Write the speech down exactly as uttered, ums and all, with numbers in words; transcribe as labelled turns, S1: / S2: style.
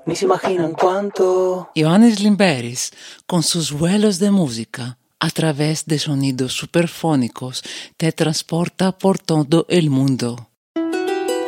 S1: ni se imaginan cuánto.
S2: Ioannis Limberis, con sus vuelos de música, a través de sonidos superfónicos, te transporta por todo el mundo.